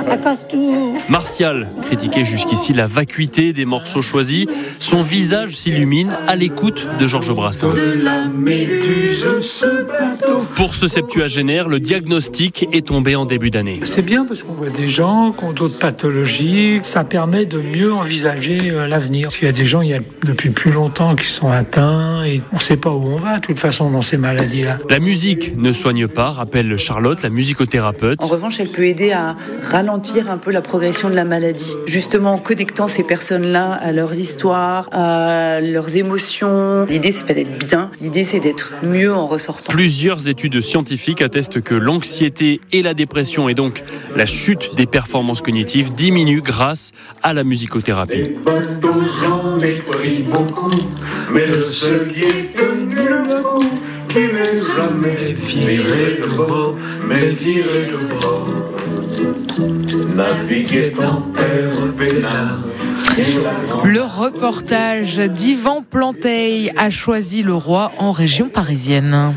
Ça casse tout. Martial critiquait jusqu'ici la vacuité des morceaux choisis. Son visage s'illumine à l'écoute de Georges Brassens. Pour ce septuagénaire, le diagnostic est tombé en début d'année. C'est bien parce qu'on voit des gens qui ont d'autres pathologies. Ça permet de mieux envisager l'avenir. Parce qu'il y a des gens, depuis plus longtemps, qui sont atteints et on ne sait pas où on va, de toute façon, dans ces maladies-là. La musique ne soigne pas, rappelle Charlotte, la musicothérapeute. En revanche, elle peut aider à ralentir un peu la progression de la maladie. Justement, en connectant ces personnes-là à leurs histoires, à leurs émotions. L'idée, c'est pas d'être bien. L'idée, c'est d'être mieux en ressortant. Plusieurs études scientifiques attestent que l'anxiété et la dépression et donc la chute des performances cognitives diminuent grâce à la musicothérapie. J'en ai pris beaucoup, mais le seul qui est tenu le coup, qui n'est jamais viré de bord, mais viré de bord. Naviguer en terre peinard. Le reportage d'Yvan Planteil a choisi le roi en région parisienne.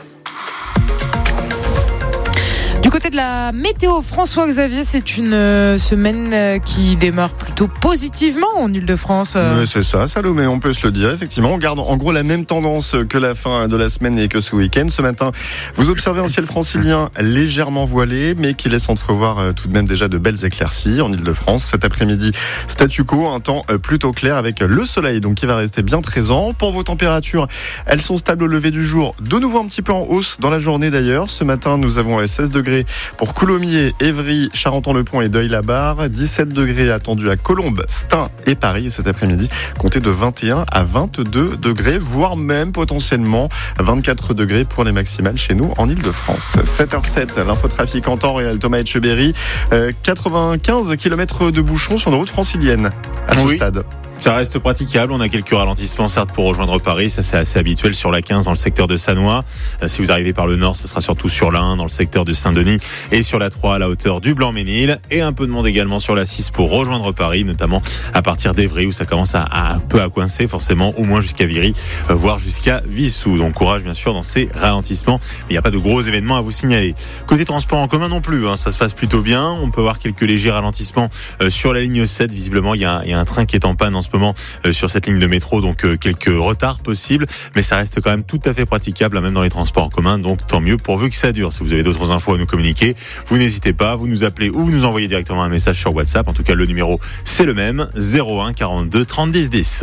Du côté de la météo, François-Xavier, c'est une semaine qui démarre plutôt positivement en Île-de-France. C'est ça, Salomé, on peut se le dire. Effectivement, on garde en gros la même tendance que la fin de la semaine et que ce week-end. Ce matin, vous observez un ciel francilien légèrement voilé, mais qui laisse entrevoir tout de même déjà de belles éclaircies en Île-de-France. Cet après-midi, statu quo, un temps plutôt clair avec le soleil donc qui va rester bien présent. Pour vos températures, elles sont stables au lever du jour. De nouveau un petit peu en hausse dans la journée d'ailleurs. Ce matin, nous avons 16 degrés pour Coulommiers, Évry, Charenton-le-Pont et Deuil-la-Barre. 17 degrés attendus à Colombes, Stein et Paris. Et cet après-midi, comptez de 21 à 22 degrés, voire même potentiellement 24 degrés pour les maximales chez nous en Île-de-France. 7h07, l'infotrafic en temps réel. Thomas Etcheberry, 95 km de bouchons sur nos routes franciliennes à ce stade. Ça reste praticable, on a quelques ralentissements certes pour rejoindre Paris, ça c'est assez habituel sur la 15 dans le secteur de Sannois. Si vous arrivez par le nord, ce sera surtout sur la 1 dans le secteur de Saint-Denis et sur la 3 à la hauteur du Blanc-Ménil et un peu de monde également sur la 6 pour rejoindre Paris, notamment à partir d'Évry où ça commence à un peu à coincer forcément, au moins jusqu'à Viry, voire jusqu'à Vissou. Donc courage bien sûr dans ces ralentissements, mais il n'y a pas de gros événements à vous signaler. Côté transport en commun non plus, ça se passe plutôt bien, on peut voir quelques légers ralentissements sur la ligne 7, visiblement il y a un train qui est en panne en ce moment sur cette ligne de métro, donc quelques retards possibles, mais ça reste quand même tout à fait praticable, même dans les transports en commun, donc tant mieux pourvu que ça dure. Si vous avez d'autres infos à nous communiquer, vous n'hésitez pas, vous nous appelez ou vous nous envoyez directement un message sur WhatsApp. En tout cas, le numéro c'est le même, 01 42 30 10 10.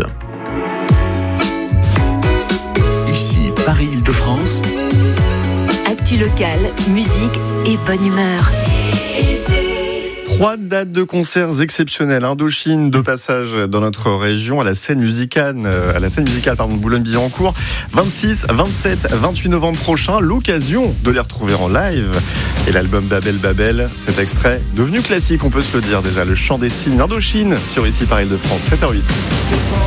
Ici Paris-Île-de-France. Actu locale, musique et bonne humeur. 3 dates de concerts exceptionnelles. Indochine de passage dans notre région à la scène musicale de Boulogne-Billancourt. 26, 27, 28 novembre prochain, l'occasion de les retrouver en live. Et l'album Babel Babel, cet extrait devenu classique, on peut se le dire déjà. Le chant des cygnes, Indochine sur Ici Paris-Île-de-France, 7h08.